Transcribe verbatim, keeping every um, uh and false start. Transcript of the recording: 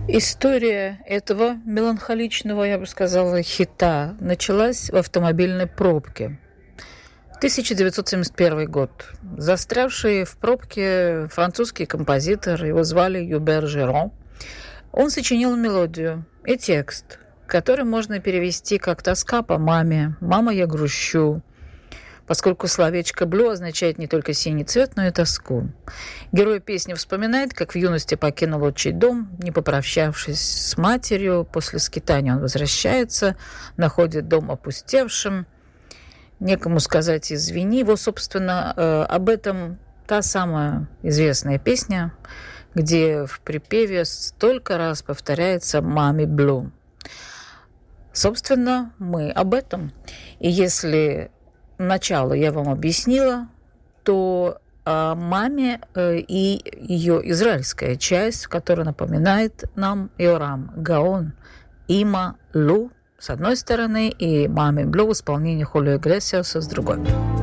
История этого меланхоличного, я бы сказала, хита началась в автомобильной пробке. тысяча девятьсот семьдесят первый год. Застрявший в пробке французский композитор, его звали Юбер Жерон, он сочинил мелодию и текст, который можно перевести как «Тоска по маме», «Мама, я грущу», поскольку словечко «блю» означает не только синий цвет, но и тоску. Герой песни вспоминает, как в юности покинул отчий дом, не попрощавшись с матерью. После скитания он возвращается, находит дом опустевшим, некому сказать «извини». Его, собственно, э, об этом та самая известная песня, где в припеве столько раз повторяется «маме блю». Собственно, мы об этом. И если начало я вам объяснила, то о маме э, и ее израильская часть, которая напоминает нам Йорам Гаон, Има Лу с одной стороны и маме Блю в исполнении Хулио Иглесиаса с другой.